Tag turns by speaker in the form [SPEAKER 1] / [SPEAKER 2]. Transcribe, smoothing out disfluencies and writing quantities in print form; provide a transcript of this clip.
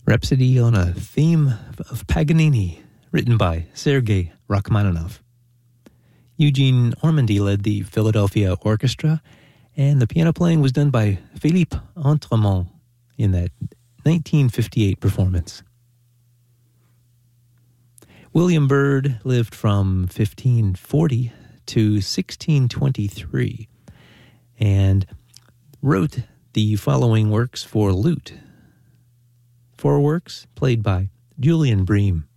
[SPEAKER 1] Rhapsody on a Theme of Paganini, written by Sergei Rachmaninoff. Eugene Ormandy led the Philadelphia Orchestra, and the piano playing was done by Philippe Entremont in that 1958 performance. William Byrd lived from 1540 to 1623 and wrote the following works for lute. 4 works played by Julian Bream.